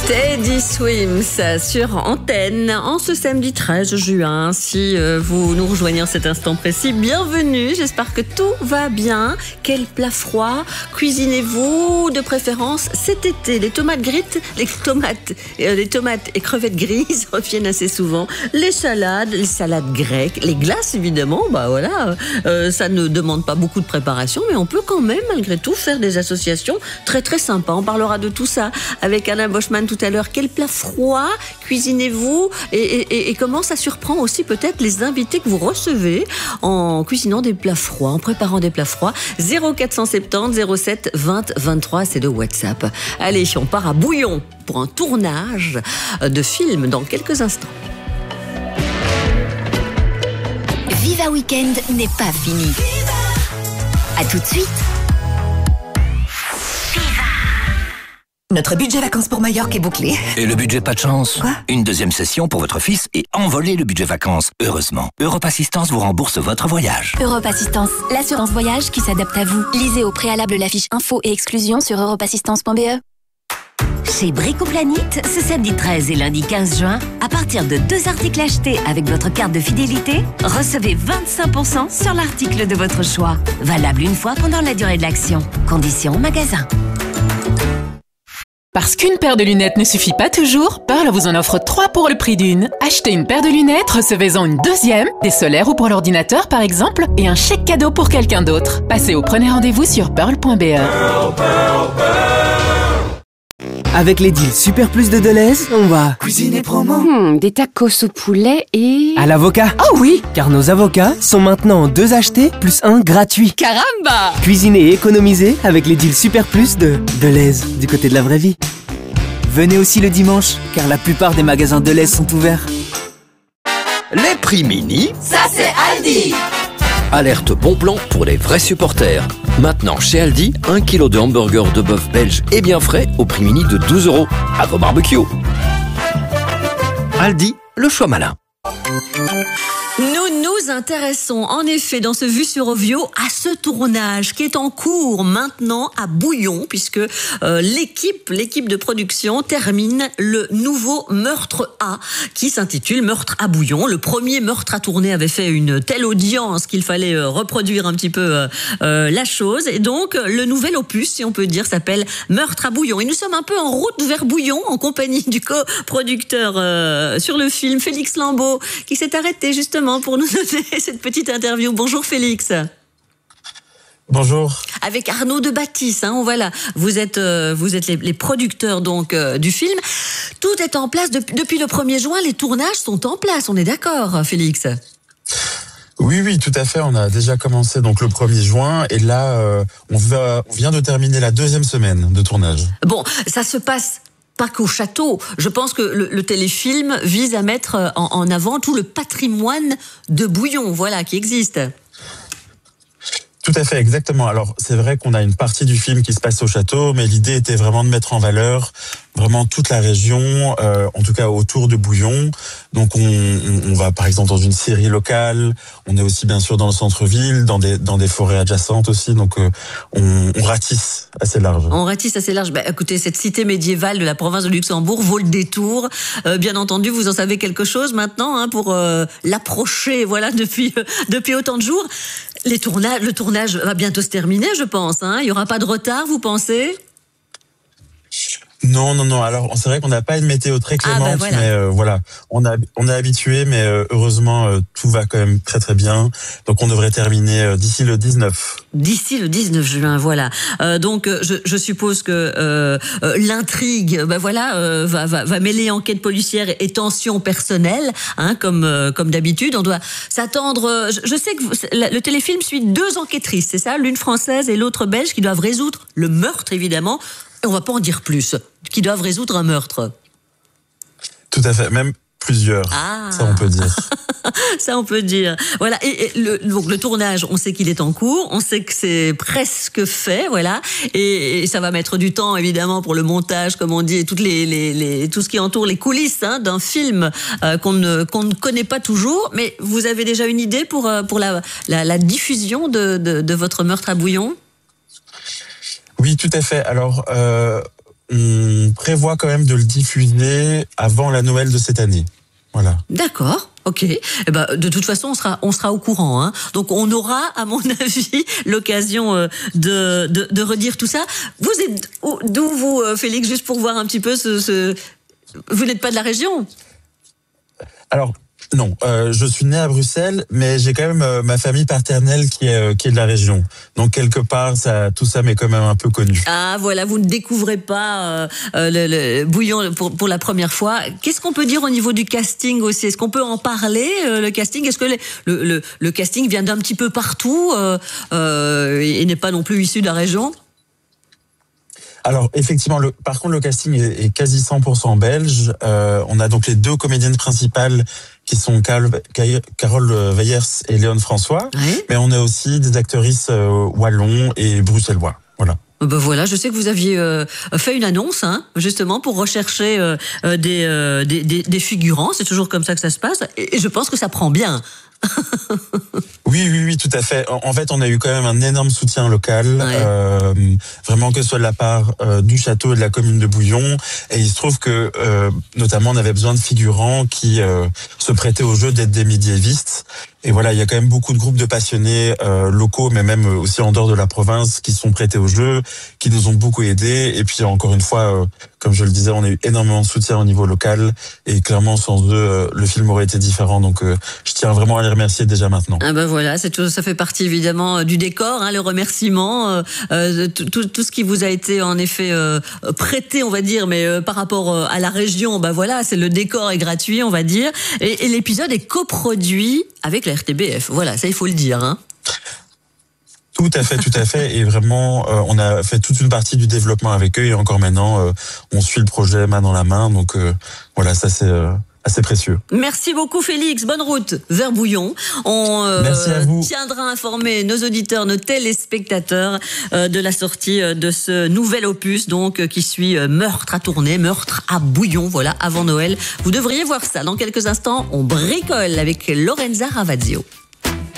Teddy Swims sur Antenne en ce samedi 13 juin. Si vous nous rejoignez en cet instant précis, bienvenue. J'espère que tout va bien. Quel plat froid cuisinez-vous de préférence cet été? Les tomates grites, les tomates et crevettes grises reviennent assez souvent. Les salades grecques, les glaces évidemment. Bah voilà, ça ne demande pas beaucoup de préparation, mais on peut quand même malgré tout faire des associations très très sympas. On parlera de tout ça avec Alain Boschman tout à l'heure. Quel plat froid cuisinez-vous et comment ça surprend aussi peut-être les invités que vous recevez en cuisinant des plats froids, en préparant des plats froids. 0470 07 20 23, c'est le WhatsApp. Allez, on part à Bouillon pour un tournage de film dans quelques instants. Viva Weekend n'est pas fini. À tout de suite. Notre budget vacances pour Majorque est bouclé. Et le budget pas de chance? Quoi? Une deuxième session pour votre fils et envoler le budget vacances. Heureusement, Europe Assistance vous rembourse votre voyage. Europe Assistance, l'assurance voyage qui s'adapte à vous. Lisez au préalable la fiche info et exclusion sur europeassistance.be. Chez Bricoplanite, ce samedi 13 et lundi 15 juin, à partir de 2 articles achetés avec votre carte de fidélité, recevez 25% sur l'article de votre choix. Valable une fois pendant la durée de l'action. Conditions magasin. Parce qu'une paire de lunettes ne suffit pas toujours, Pearl vous en offre 3 pour le prix d'une. Achetez une paire de lunettes, recevez-en une deuxième, des solaires ou pour l'ordinateur par exemple, et un chèque cadeau pour quelqu'un d'autre. Passez au premier rendez-vous sur pearl.be. Avec les deals Super Plus de Deleuze, on va cuisiner promo. Des tacos au poulet et... à l'avocat. Oh oui! Car nos avocats sont maintenant 2 achetés plus 1 gratuit. Caramba! Cuisiner et économiser avec les deals Super Plus de Deleuze, du côté de la vraie vie. Venez aussi le dimanche, car la plupart des magasins Deleuze sont ouverts. Les prix mini, Ça c'est Aldi. Alerte bon plan pour les vrais supporters. Maintenant chez Aldi, 1 kg de hamburger de bœuf belge et bien frais au prix mini de 12 €. À vos barbecues. Aldi, le choix malin. Nous nous intéressons en effet dans ce Vue sur Ovio à ce tournage qui est en cours maintenant à Bouillon puisque l'équipe de production termine le nouveau Meurtre A qui s'intitule Meurtre à Bouillon. Le premier Meurtre à tourner avait fait une telle audience qu'il fallait reproduire un petit peu la chose et donc le nouvel opus, si on peut dire, s'appelle Meurtre à Bouillon. Et nous sommes un peu en route vers Bouillon en compagnie du coproducteur sur le film, Félix Lambeau, qui s'est arrêté justement pour nous donner cette petite interview. Bonjour Félix. Bonjour. Avec Arnaud de Baptiste, voilà. Vous êtes les producteurs donc du film. Tout est en place depuis le 1er juin. Les tournages sont en place. On est d'accord, Félix? Oui, tout à fait. On a déjà commencé donc le 1er juin et là, on vient de terminer la 2e semaine de tournage. Bon, ça se passe pas qu'au château. Je pense que le téléfilm vise à mettre en avant tout le patrimoine de Bouillon, voilà, qui existe. Tout à fait, exactement. Alors, c'est vrai qu'on a une partie du film qui se passe au château, mais l'idée était vraiment de mettre en valeur vraiment toute la région, en tout cas autour de Bouillon. Donc, on va par exemple dans une scierie locale, on est aussi bien sûr dans le centre-ville, dans des forêts adjacentes aussi, donc on ratisse assez large. On ratisse assez large. Écoutez, cette cité médiévale de la province de Luxembourg vaut le détour. Bien entendu, vous en savez quelque chose maintenant pour l'approcher, voilà, depuis autant de jours. Le tournage va bientôt se terminer, je pense. Il n'y aura pas de retard, vous pensez? Non. Alors, c'est vrai qu'on n'a pas une météo très clémente, voilà. Mais voilà, on est habitué, mais heureusement, tout va quand même très très bien. Donc, on devrait terminer d'ici le 19. D'ici le 19 juin, voilà. Donc, je suppose que l'intrigue, va mêler enquête policière et tension personnelle, comme d'habitude. On doit s'attendre. Je sais que le téléfilm suit 2 enquêtrices, c'est ça, l'une française et l'autre belge, qui doivent résoudre le meurtre, évidemment. On va pas en dire plus, qui doivent résoudre un meurtre. Tout à fait, même plusieurs, ça on peut dire. Ça on peut dire. Voilà, donc le tournage, on sait qu'il est en cours, on sait que c'est presque fait, voilà, et ça va mettre du temps évidemment pour le montage, comme on dit, et tout ce qui entoure les coulisses d'un film qu'on ne connaît pas toujours. Mais vous avez déjà une idée pour la diffusion de votre Meurtre à Bouillon? Oui, tout à fait. Alors, on prévoit quand même de le diffuser avant la Noël de cette année. Voilà. D'accord. Ok. Eh ben, de toute façon, on sera au courant. Hein. Donc, on aura, à mon avis, l'occasion de redire tout ça. Vous êtes d'où vous, Félix, juste pour voir un petit peu Vous n'êtes pas de la région? Alors, non. Je suis né à Bruxelles, mais j'ai quand même ma famille paternelle qui est de la région. Donc, quelque part, tout ça m'est quand même un peu connu. Ah, voilà. Vous ne découvrez pas le Bouillon pour la première fois. Qu'est-ce qu'on peut dire au niveau du casting aussi? Est-ce qu'on peut en parler, le casting? Est-ce que le casting vient d'un petit peu partout et n'est pas non plus issu de la région? Alors, effectivement, par contre, le casting est quasi 100% belge. On a donc les 2 comédiennes principales qui sont Carole Weyers et Léon François. Oui. Mais on a aussi des actrices wallons et bruxellois. Voilà. Ben voilà, je sais que vous aviez fait une annonce, hein, justement, pour rechercher des figurants. C'est toujours comme ça que ça se passe. Et je pense que ça prend bien. Oui, tout à fait. En fait, on a eu quand même un énorme soutien local, vraiment que ce soit de la part du château et de la commune de Bouillon. Et il se trouve que, notamment, on avait besoin de figurants qui se prêtaient au jeu d'être des médiévistes. Et voilà, il y a quand même beaucoup de groupes de passionnés locaux, mais même aussi en dehors de la province, qui sont prêtés au jeu, qui nous ont beaucoup aidés. Et puis, encore une fois, comme je le disais, on a eu énormément de soutien au niveau local. Et clairement, sans eux, le film aurait été différent. Donc, je tiens vraiment à les remercier déjà maintenant. Ah ben voilà, ça fait partie évidemment du décor, hein, le remerciement, tout ce qui vous a été en effet prêté, on va dire, mais par rapport à la région, ben voilà, c'est le décor est gratuit, on va dire. Et l'épisode est coproduit avec la RTBF. Voilà, ça il faut le dire. Hein. Tout à fait. Et vraiment, on a fait toute une partie du développement avec eux. Et encore maintenant, on suit le projet main dans la main. Donc voilà, ça c'est assez précieux. Merci beaucoup Félix, bonne route vers Bouillon. Merci à vous. Tiendra informer nos auditeurs, nos téléspectateurs de la sortie de ce nouvel opus donc qui suit Meurtre à tourner, Meurtre à Bouillon, voilà, avant Noël. Vous devriez voir ça dans quelques instants. On bricole avec Lorenza Ravazio.